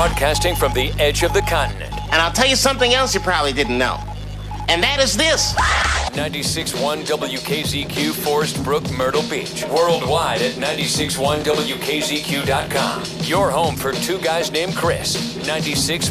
Broadcasting from the edge of the continent. And I'll tell you something else you probably didn't know. And that is this. 96.1 WKZQ, Forest Brook, Myrtle Beach. Worldwide at 96.1WKZQ.com. Your home for two guys named Chris. 96.